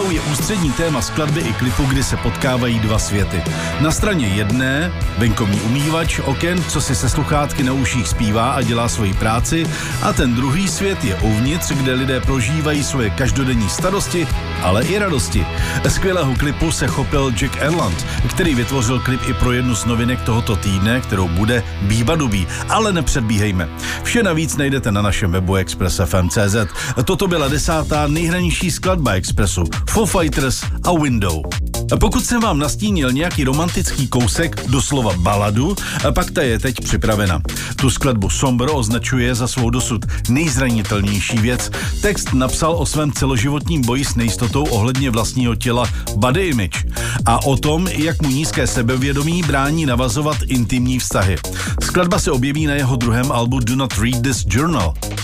Většinou je ústřední téma skladby i klipu, kdy se potkávají dva světy. Na straně jedné venkovní umývač oken, co si se sluchátky na uších zpívá a dělá svoji práci, a ten druhý svět je uvnitř, kde lidé prožívají svoje každodenní starosti, ale i radosti. Skvělého klipu se chopil Jack Erland, který vytvořil klip i pro jednu z novinek tohoto týdne, kterou bude Bíbadubí, ale nepředbíhejme. Vše navíc najdete na našem webu express.fm.cz. Toto byla 10. nejhranější skladba Expressu, Foo Fighters a Window. Pokud jsem vám nastínil nějaký romantický kousek, doslova baladu, pak ta je teď připravena. Tu skladbu Somber označuje za svou dosud nejzranitelnější věc. Text napsal o svém celoživotním boji s nejistotou ohledně vlastního těla body image a o tom, jak mu nízké sebevědomí brání navazovat intimní vztahy. Skladba se objeví na jeho druhém albu Do Not Read This Journal.